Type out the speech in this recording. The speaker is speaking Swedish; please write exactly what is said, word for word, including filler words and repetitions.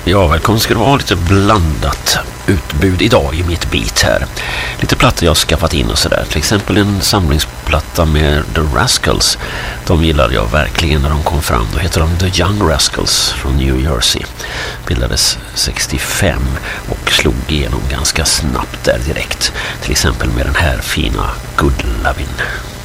Ja, välkommen ska det vara lite blandat utbud idag i mitt beat här. Lite plattor jag har skaffat in och sådär. Till exempel en samlingsplatta med The Rascals. De gillade jag verkligen när de kom fram. Då heter de The Young Rascals från New Jersey. Bildades sextiofem och slog igenom ganska snabbt där direkt. Till exempel med den här fina Good Lovin'.